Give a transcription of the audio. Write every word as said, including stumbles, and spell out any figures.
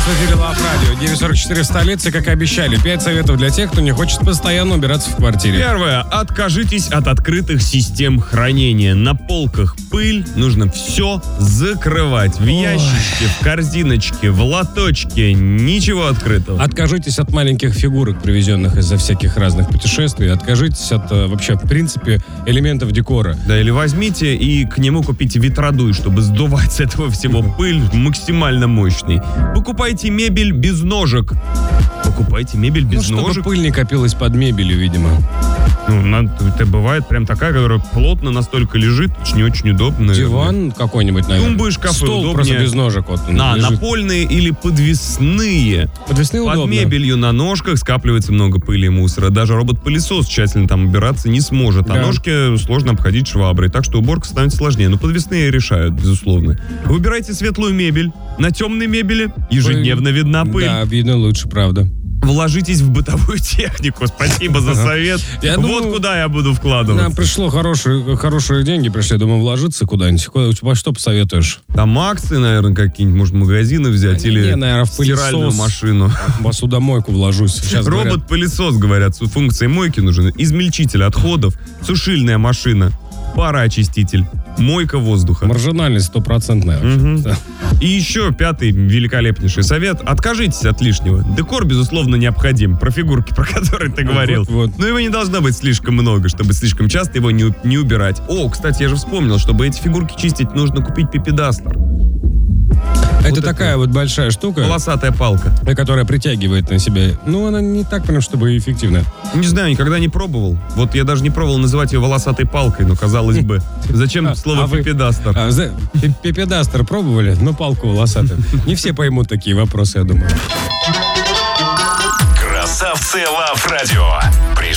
в эфире Лав Радио. девять сорок четыре в столице, как и обещали. Пять советов для тех, кто не хочет постоянно убираться в квартире. Первое. Откажитесь от открытых систем хранения. На полках пыль. Нужно все закрывать. В ящичке, в корзиночке, в лоточке. Ничего открытого. Откажитесь от маленьких фигурок, привезенных из-за всяких разных путешествий. Откажитесь от, вообще, в принципе, элементов декора. Да, или возьмите и к нему купите ветродуй, чтобы сдувать с этого всего пыль максимально мощный. Покупайте мебель без ножек. Покупайте мебель без ну, ножек. Чтобы пыль не копилась под мебелью, видимо. Ну, надо, это бывает прям такая, которая плотно настолько лежит, очень-очень удобно. Диван какой-нибудь, наверное. Тумбы и шкафы Стол удобнее. просто без ножек. Вот, а, лежит. напольные или подвесные. Подвесные Под удобно. мебелью на ножках скапливается много пыли и мусора. Даже робот-пылесос тщательно там убираться не сможет. Да. А ножки сложно обходить шваброй. Так что уборка становится сложнее. Но подвесные решают, безусловно. Выбирайте светлую мебель. На темной мебели ежедневно видна пыль. Да, видно лучше, правда. Вложитесь в бытовую технику. Спасибо за совет. Я вот думаю, куда я буду вкладываться. Нам пришло хорошие, хорошие деньги, пришли, думаю, вложиться куда-нибудь. Куда, во что посоветуешь? Там акции, наверное, какие-нибудь, может, магазины взять, Не, или не, наверное, в стиральную пылесос. машину. В посудомойку вложусь. Сейчас говорят. Робот-пылесос, говорят, с функцией мойки нужен. Измельчитель отходов, сушильная машина, пароочиститель, мойка воздуха. Маржинальность стопроцентная. Мгм. Да. И еще пятый великолепнейший совет. Откажитесь от лишнего. Декор, безусловно, необходим. Про фигурки, про которые ты говорил. Вот, вот. Но его не должно быть слишком много, чтобы слишком часто его не, не убирать. О, кстати, я же вспомнил, чтобы эти фигурки чистить, нужно купить пипедастер. Это Вот такая это. вот большая штука, Волосатая палка. которая притягивает на себя. Ну, она не так прям, чтобы эффективная. Не знаю, никогда не пробовал. Вот я даже не пробовал называть ее волосатой палкой, но казалось бы. Зачем А, слово а вы- пипедастер? А, за- пи- Пипедастер пробовали? Ну, палку волосатую. Не все поймут такие вопросы, я думаю. Красавцы Лав Радио.